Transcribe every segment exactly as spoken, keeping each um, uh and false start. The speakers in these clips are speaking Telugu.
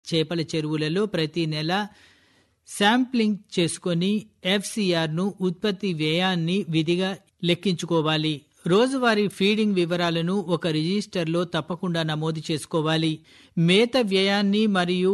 చేపల చెరువులలో ప్రతి నెల శాంప్లింగ్ చేసుకొని ఎఫ్సిఆర్ను ఉత్పత్తి వ్యయాన్ని విధిగా లెక్కించుకోవాలి. రోజువారీ ఫీడింగ్ వివరాలను ఒక రిజిస్టర్లో తప్పకుండా నమోదు చేసుకోవాలి. మేత వ్యయాన్ని మరియు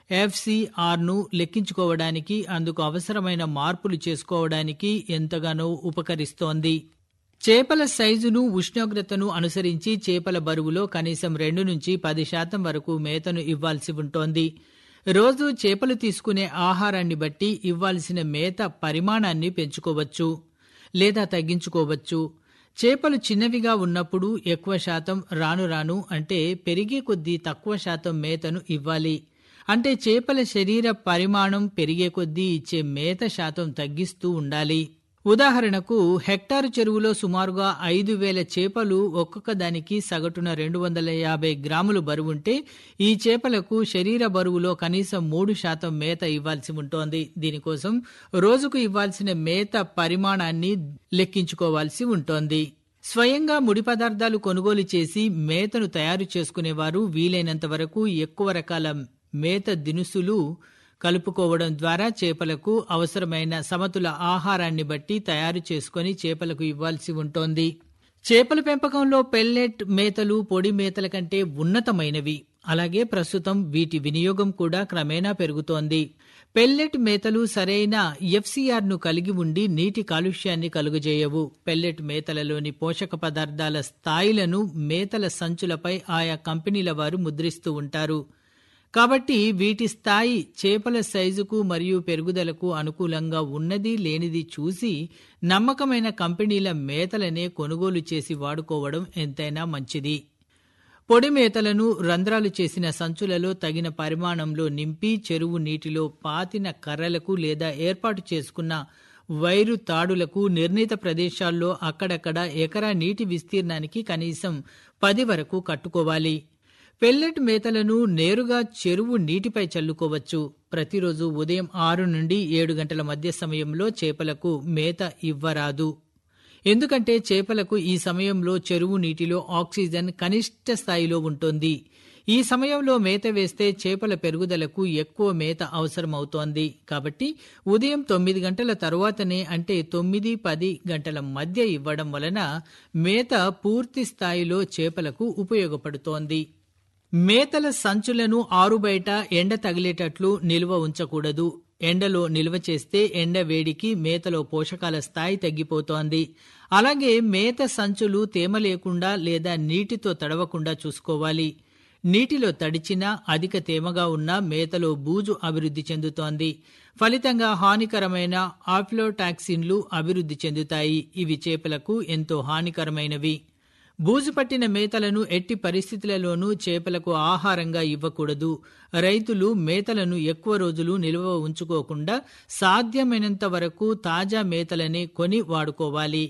ఎఫ్సిఆర్ను లెక్కించుకోవడానికి, అందుకు అవసరమైన మార్పులు చేసుకోవడానికి ఎంతగానో ఉపకరిస్తోంది. చేపల సైజును, ఉష్ణోగ్రతను అనుసరించి చేపల బరువులో కనీసం రెండు నుంచి పది శాతం వరకు మేతను ఇవ్వాల్సి ఉంటోంది. రోజు చేపలు తీసుకునే ఆహారాన్ని బట్టి ఇవ్వాల్సిన మేత పరిమాణాన్ని పెంచుకోవచ్చు లేదా తగ్గించుకోవచ్చు. చేపలు చిన్నవిగా ఉన్నప్పుడు ఎక్కువ శాతం, రాను రాను అంటే పెరిగే కొద్దీ తక్కువ శాతం మేతను ఇవ్వాలి. అంటే చేపల శరీర పరిమాణం పెరిగే కొద్దీ ఇచ్చే మేత శాతం తగ్గిస్తూ ఉండాలి. ఉదాహరణకు హెక్టారు చెరువులో సుమారుగా ఐదు వేల చేపలు ఒక్కొక్క దానికి సగటున రెండు వందల యాభై గ్రాములు బరువుంటే ఈ చేపలకు శరీర బరువులో కనీసం మూడు శాతం మేత ఇవ్వాల్సి ఉంటోంది. దీనికోసం రోజుకు ఇవ్వాల్సిన మేత పరిమాణాన్ని లెక్కించుకోవాల్సి ఉంటోంది. స్వయంగా ముడి పదార్థాలు కొనుగోలు చేసి మేతను తయారు చేసుకునేవారు వీలైనంత వరకు ఎక్కువ రకాల మేత దినుసులు కలుపుకోవడం ద్వారా చేపలకు అవసరమైన సమతుల ఆహారాన్ని బట్టి తయారు చేసుకుని చేపలకు ఇవ్వాల్సి ఉంటోంది. చేపల పెంపకంలో పెల్లెట్ మేతలు పొడి మేతల కంటే ఉన్నతమైనవి. అలాగే ప్రస్తుతం వీటి వినియోగం కూడా క్రమేణా పెరుగుతోంది. పెల్లెట్ మేతలు సరైన ఎఫ్సిఆర్ను కలిగి ఉండి నీటి కాలుష్యాన్ని కలుగజేయవు. పెల్లెట్ మేతలలోని పోషక పదార్థాల స్థాయిలను మేతల సంచులపై ఆయా కంపెనీల వారు ముద్రిస్తూ ఉంటారు. కాబట్టి వీటి స్థాయి చేపల సైజుకు మరియు పెరుగుదలకు అనుకూలంగా ఉన్నది లేనిది చూసి నమ్మకమైన కంపెనీల మేతలనే కొనుగోలు చేసి వాడుకోవడం ఎంతైనా మంచిది. పొడి మేతలను రంధ్రాలు చేసిన సంచులలో తగిన పరిమాణంలో నింపి చెరువు నీటిలో పాతిన కర్రలకు లేదా ఏర్పాటు చేసుకున్న వైరు తాడులకు నిర్ణీత ప్రదేశాల్లో అక్కడక్కడ ఎకరా నీటి విస్తీర్ణానికి కనీసం పది వరకు కట్టుకోవాలి. పెల్లెట్ మేతలను నేరుగా చెరువు నీటిపై చల్లుకోవచ్చు. ప్రతిరోజు ఉదయం ఆరు నుండి ఏడు గంటల మధ్య సమయంలో చేపలకు మేత ఇవ్వరాదు. ఎందుకంటే చేపలకు ఈ సమయంలో చెరువు నీటిలో ఆక్సిజన్ కనిష్ట స్థాయిలో ఉంటుంది. ఈ సమయంలో మేత వేస్తే చేపల పెరుగుదలకు ఎక్కువ మేత అవసరమవుతోంది. కాబట్టి ఉదయం తొమ్మిది గంటల తరువాతనే, అంటే తొమ్మిది పది గంటల మధ్య ఇవ్వడం వలన మేత పూర్తి స్థాయిలో చేపలకు ఉపయోగపడుతోంది. మేతల సంచులను ఆరుబయట ఎండ తగిలేటట్లు నిల్వ ఉంచకూడదు. ఎండలో నిల్వ చేస్తే ఎండ వేడికి మేతలో పోషకాల స్థాయి తగ్గిపోతోంది. అలాగే మేత సంచులు తేమ లేకుండా లేదా నీటితో తడవకుండా చూసుకోవాలి. నీటిలో తడిచినా, అధిక తేమగా ఉన్నా మేతలో బూజు అభివృద్ధి చెందుతోంది. ఫలితంగా హానికరమైన ఆఫ్లోటాక్సిన్లు అభివృద్ధి చెందుతాయి. ఇవి చేపలకు ఎంతో హానికరమైనవి. బూజు పట్టిన మేతలను ఎట్టి పరిస్థితులలోనూ చేపలకు ఆహారంగా ఇవ్వకూడదు. రైతులు మేతలను ఎక్కువ రోజులు నిల్వ ఉంచుకోకుండా సాధ్యమైనంత వరకు తాజా మేతలనే కొని వాడుకోవాలి.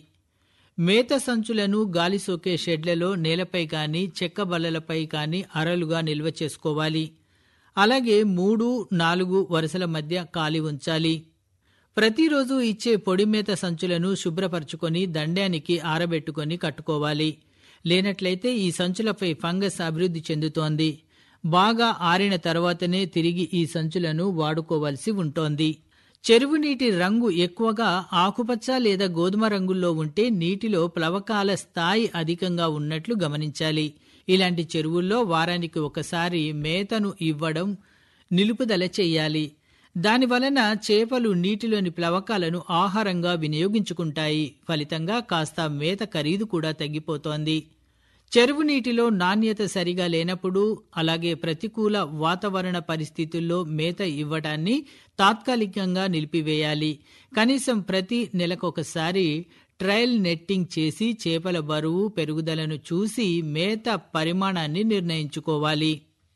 మేత సంచులను గాలి సోకే షెడ్లలో నేలపై కానీ చెక్క బల్లలపై కానీ అరలుగా నిల్వ చేసుకోవాలి. అలాగే మూడు నాలుగు వరుసల మధ్య ఖాళీ ఉంచాలి. ప్రతిరోజు ఇచ్చే పొడి మేత సంచులను శుభ్రపరచుకొని దండానికి ఆరబెట్టుకొని కట్టుకోవాలి. లేనట్లయితే ఈ సంచులపై ఫంగస్ అభివృద్ధి చెందుతోంది. బాగా ఆరిన తర్వాతనే తిరిగి ఈ సంచులను వాడుకోవాల్సి ఉంటోంది. చెరువు నీటి రంగు ఎక్కువగా ఆకుపచ్చ లేదా గోధుమ రంగుల్లో ఉంటే నీటిలో ప్లవకాల స్థాయి అధికంగా ఉన్నట్లు గమనించాలి. ఇలాంటి చెరువుల్లో వారానికి ఒకసారి మేతను ఇవ్వడం నిలుపుదల చెయ్యాలి. దానివలన చేపలు నీటిలోని ప్లవకాలను ఆహారంగా వినియోగించుకుంటాయి. ఫలితంగా కాస్త మేత ఖరీదు కూడా తగ్గిపోతోంది. చెరువు నీటిలో నాణ్యత సరిగా లేనప్పుడు, అలాగే ప్రతికూల వాతావరణ పరిస్థితుల్లో మేత ఇవ్వడాన్ని తాత్కాలికంగా నిలిపివేయాలి. కనీసం ప్రతి నెలకొకసారి ట్రయల్ నెట్టింగ్ చేసి చేపల బరువు పెరుగుదలను చూసి మేత పరిమాణాన్ని నిర్ణయించుకోవాలి.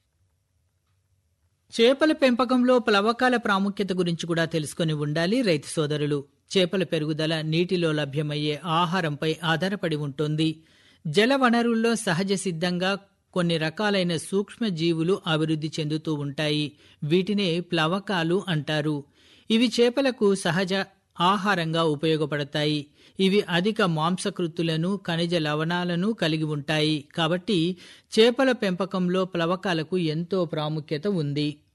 చేపల పెంపకంలో ప్లవకాల ప్రాముఖ్యత గురించి కూడా తెలుసుకుని ఉండాలి రైతు సోదరులు. చేపల పెరుగుదల నీటిలో లభ్యమయ్యే ఆహారంపై ఆధారపడి ఉంటుంది. జల వనరుల్లో సహజ సిద్ధంగా కొన్ని రకాలైన సూక్ష్మ జీవులు అభివృద్ధి చెందుతూ ఉంటాయి. వీటినే ప్లవకాలు అంటారు. ఇవి చేపలకు సహజ ఆహారంగా ఉపయోగపడతాయి. ఇవి అధిక మాంసకృతులను, ఖనిజ లవణాలను కలిగి ఉంటాయి. కాబట్టి చేపల పెంపకంలో ప్లవకాలకు ఎంతో ప్రాముఖ్యత ఉంది.